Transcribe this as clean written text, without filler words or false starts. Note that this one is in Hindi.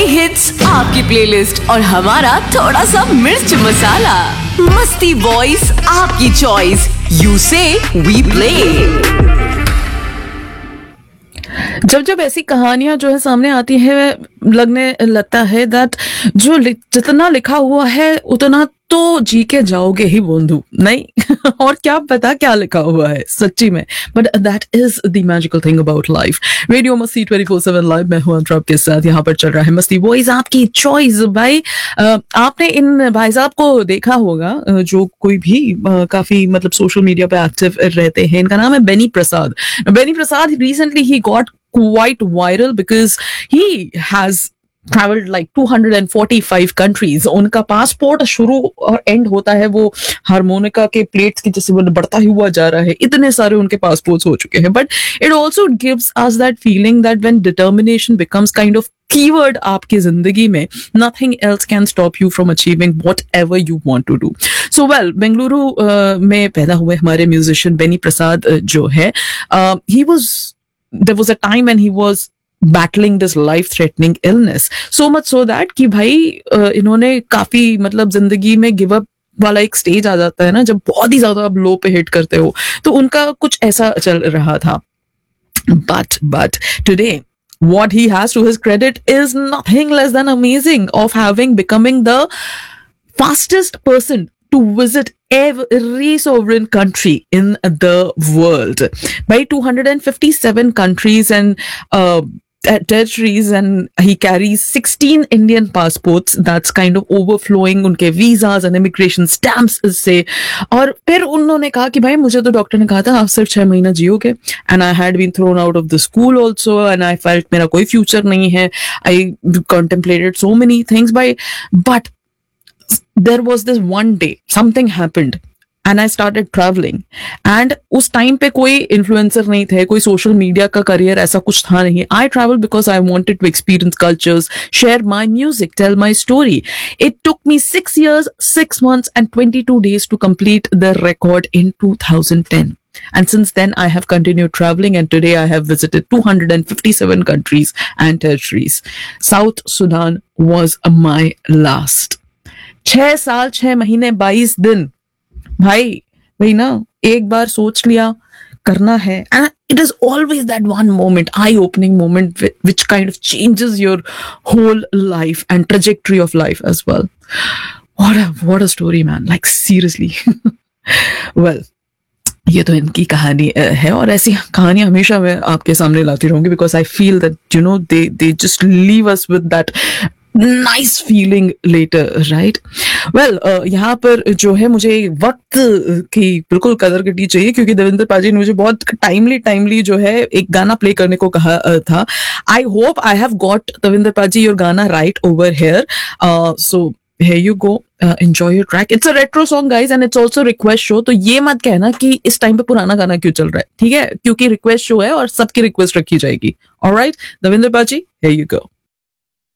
हिट्स, आपकी प्लेलिस्ट और हमारा थोड़ा सा मिर्च मसाला। मस्ती वॉइस आपकी चॉइस, यू से वी प्ले। जब जब ऐसी कहानियां जो है सामने आती है, लगने लगता है दैट जो जितना लिखा हुआ है उतना तो जी के जाओगे ही बंधु, नहीं और क्या पता क्या लिखा हुआ है सच्ची में, but that is the magical thing about life. Radio मस्ती 24/7 लाइव, मैं हूं अंतरा के साथ। यहाँ पर चल रहा है मस्ती वॉइस आपकी चॉइस। भाई आपने इन भाई साहब को देखा होगा, जो कोई भी काफी मतलब सोशल मीडिया पे एक्टिव रहते हैं। इनका नाम है Beni Prasad. Beni Prasad recently he got quite viral because he has traveled like 245 countries. उनका पासपोर्ट शुरू और एंड होता है वो हारमोनिका के प्लेट्स की जैसे बढ़ता ही हुआ जा रहा है। इतने सारे उनके पासपोर्ट्स हो चुके हैं, but it also gives us that feeling that when determination becomes kind of keyword आपकी जिंदगी में, nothing else can stop you from achieving whatever you want to do. So well, Bengaluru में पैदा हुए हमारे म्यूजिशियन बेनी प्रसाद जो है, there was a time when he was battling this life-threatening illness. So much so that कि भाई इन्होंने काफी मतलब जिंदगी में गिव अप वाला एक स्टेज आ जाता है ना, जब बहुत ही ज्यादा आप लो पे हिट करते हो, तो उनका कुछ ऐसा चल रहा था। But today, what he has to his credit is nothing less than amazing, of becoming the fastest person to visit every sovereign country in the world. By 257 countries and territories, and he carries 16 Indian passports. That's kind of overflowing उनके visas and immigration stamps से। और फिर उन्होंने कहा कि भाई मुझे तो डॉक्टर ने कहा था आप सिर्फ 6 महीना जियोगे, and I had been thrown out of the school also, and I felt मेरा कोई future नहीं है। I contemplated so many things, but there was this one day something happened and I started traveling, and उस टाइम पे कोई इन्फ्लुएंसर नहीं थे, कोई सोशल मीडिया का करियर ऐसा कुछ था नहीं। I traveled because I wanted to experience cultures, share my music, tell my story. It took me 6 years, 6 months and 22 days to complete the record in 2010. And since then I have continued traveling, and today I have visited 257 countries and territories. South Sudan was my last. 6 साल 6 महीने 22 दिन। भाई ना एक बार सोच लिया करना है, and it is always that one moment, eye-opening moment, which kind of changes your whole life and trajectory of life as well. What a story, man, like seriously. Well, ये तो इनकी कहानी है, और ऐसी कहानियां हमेशा मैं आपके सामने लाती रहूंगी, because I feel that they just leave us with that nice feeling later, right? Well, यहाँ पर जो है मुझे वक्त की बिल्कुल कदर करनी चाहिए, क्योंकि देवेंद्र पाजी ने मुझे बहुत टाइमली जो है एक गाना प्ले करने को कहा था। I hope I have got Devendra पाजी your गाना right over here. So here you go. Enjoy your track. It's a retro song, guys, and it's also request show. तो ये मत कहना कि इस टाइम पे पुराना गाना क्यों चल रहा है, ठीक है? क्योंकि रिक्वेस्ट शो है और सबकी रिक्वेस्ट रखी जाएगी। Alright, देवेंद्र पाजी, here you go.